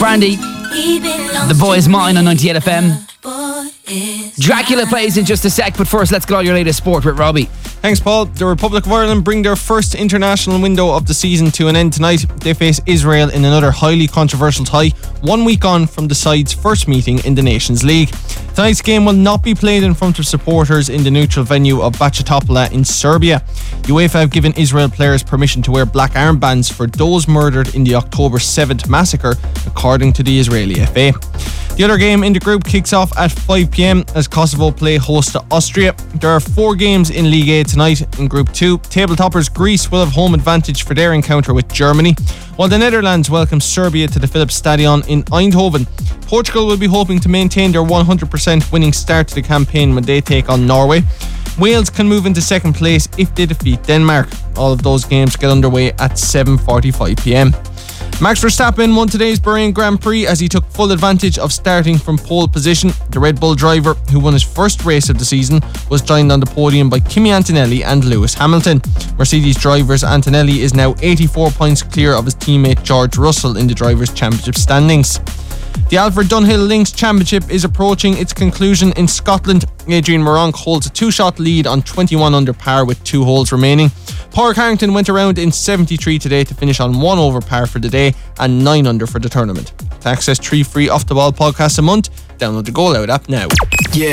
Brandy. The Boy Is Mine on 98 FM. Dracula plays in just a sec, but first let's get all your latest sport with Robbie. Thanks, Paul. The Republic of Ireland bring their first international window of the season to an end tonight. They face Israel in another highly controversial tie, 1 week on from the side's first meeting in the Nations League. Tonight's game will not be played in front of supporters in the neutral venue of Bačka Topola in Serbia. UEFA have given Israel players permission to wear black armbands for those murdered in the October 7th massacre, according to the Israeli FA. The other game in the group kicks off at 5pm as Kosovo play host to Austria. There are 4 games in League A tonight. In Group 2, table toppers Greece will have home advantage for their encounter with Germany, while the Netherlands welcome Serbia to the Philips Stadion in Eindhoven. Portugal will be hoping to maintain their 100% winning start to the campaign when they take on Norway. Wales can move into second place if they defeat Denmark. All of those games get underway at 7:45pm. Max Verstappen won today's Bahrain Grand Prix as he took full advantage of starting from pole position. The Red Bull driver, who won his first race of the season, was joined on the podium by Kimi Antonelli and Lewis Hamilton. Mercedes driver's Antonelli is now 84 points clear of his teammate George Russell in the Drivers' Championship standings. The Alfred Dunhill Links Championship is approaching its conclusion in Scotland. Adrian Moronk holds a 2-shot lead on 21 under par with 2 holes remaining. Pádraig Harrington went around in 73 today to finish on 1 over par for the day and 9 under for the tournament. To access 3 free Off The Ball podcasts a month, download the Go Loud app now. Yeah.